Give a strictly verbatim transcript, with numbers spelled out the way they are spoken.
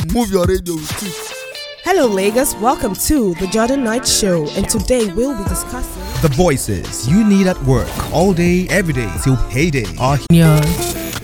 Move your radio with it. Hello Lagos, welcome to the Jordan Knight Show, and today we'll be discussing the voices you need at work all day, every day till payday are here.